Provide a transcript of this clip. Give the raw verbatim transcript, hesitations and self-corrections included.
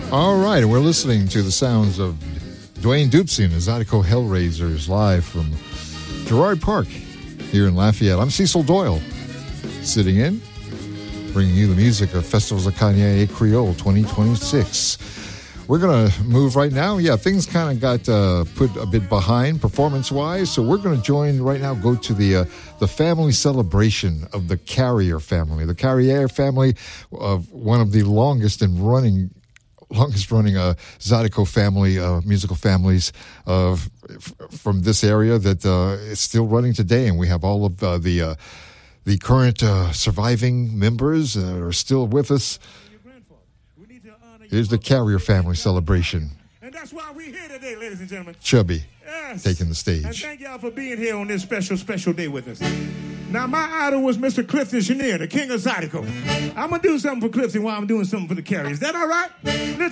All right, and we're listening to the sounds of Dwayne Dupsy and the Zydeco Hellraisers live from Gerard Park here in Lafayette. I'm Cecil Doyle, sitting in, bringing you the music of Festivals of Kanye et Creole twenty twenty-six. We're going to move right now. Yeah, things kind of got uh, put a bit behind performance-wise, so we're going to join right now, go to the uh, the family celebration of the Carrier family. The Carrier family, of one of the longest and running longest running uh, Zydeco family, uh, musical families uh, f- from this area that uh, is still running today. And we have all of uh, the uh, the current uh, surviving members that are still with us. Here's the Carrier family celebration. And that's why we're here today, ladies and gentlemen. Chubby yes. taking the stage. And thank y'all for being here on this special, special day with us. Now, my idol was Mister Clifton Chenier, the king of Zydeco. I'm going to do something for Clifton while I'm doing something for the Carriers. Is that all right? Let's